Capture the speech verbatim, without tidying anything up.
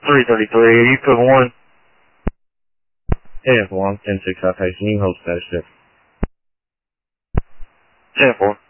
three thirty-three, you put one. A F one, ten six citation, you hold status check. ten four.